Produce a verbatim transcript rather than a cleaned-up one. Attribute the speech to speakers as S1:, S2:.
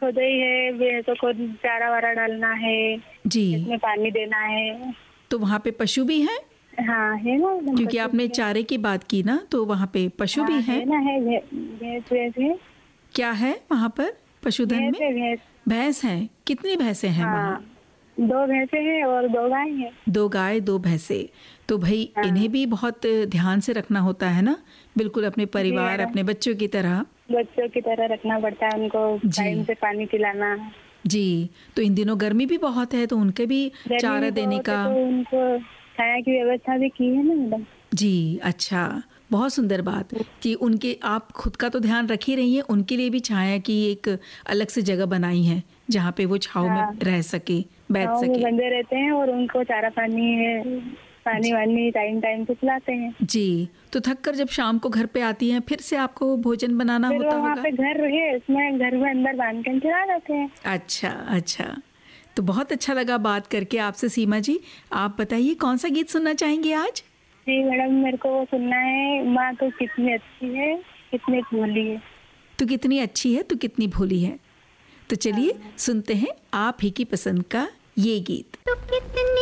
S1: खुद ही है, भैंसों को चारा वारा डालना है
S2: जी,
S1: इसमें पानी देना है।
S2: तो वहाँ पे पशु भी हैं?
S1: हाँ है ना एकदम
S2: क्योंकि
S1: पशु
S2: आपने
S1: भी है।
S2: चारे की बात की ना, तो वहाँ पे पशु
S1: हाँ
S2: भी
S1: है
S2: हैं?
S1: ना, है भै- भैंस भैंस है।
S2: क्या है वहाँ पर पशुधन
S1: भैंस है
S2: में?
S1: भैंस।
S2: भैंस हैं। कितनी भैंसें हैं वहाँ?
S1: हाँ दो भैंसे हैं और दो गाय हैं।
S2: दो गाय दो भैंसे। तो भाई
S1: हाँ
S2: इन्हें भी बहुत ध्यान से रखना होता है ना, बिल्कुल अपने
S1: जी
S2: परिवार
S1: मैडम,
S2: अपने बच्चों की तरह।
S1: बच्चों की तरह रखना पड़ता है उनको,
S2: जी
S1: टाइम से पानी पिलाना।
S2: जी। तो इन दिनों गर्मी भी बहुत है, तो उनके भी
S1: गर्मी
S2: चारा
S1: भी
S2: देने
S1: बहुत है
S2: का।
S1: तो उनको छाया की व्यवस्था भी की है ना मैडम।
S2: जी अच्छा, बहुत सुंदर बात कि उनके आप खुद का तो ध्यान रख ही रही हैं, उनके लिए भी छाया की एक अलग से जगह बनाई है जहाँ पे वो छाँव में
S1: हाँ
S2: रह सके, बैठ
S1: गाँव में
S2: सके।
S1: बंधे रहते हैं और उनको चारा पानी है, पानी वानी टाइम टाइम से पिलाते हैं।
S2: जी, तो थक कर जब शाम को घर पे आती हैं, फिर से आपको भोजन बनाना
S1: फिर
S2: होता
S1: वो वहाँ
S2: होगा?
S1: पे घर है, उसमें घर में अंदर बांध के चला जाते हैं।
S2: अच्छा, अच्छा। तो बहुत अच्छा लगा बात करके आपसे सीमा जी। आप बताइए कौन सा गीत सुनना चाहेंगी आज?
S1: जी मैडम, मेरे को सुनना है माँ तो कितनी अच्छी है, कितनी भोली है।
S2: तू कितनी अच्छी है, तू कितनी भोली है। तो चलिए सुनते हैं आप ही की पसंद का ये गीत।
S3: तू कितनी